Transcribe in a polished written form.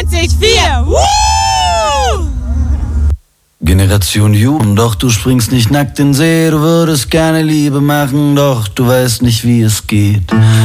93,4. Woo! Generation Jugend, doch du springst nicht nackt in den See. Du würdest gerne Liebe machen, doch du weißt nicht, wie es geht.